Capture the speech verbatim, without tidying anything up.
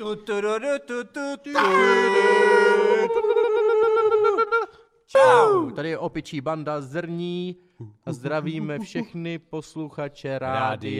Čau, tady je opičí banda Zrní a zdravíme všechny posluchače rádia.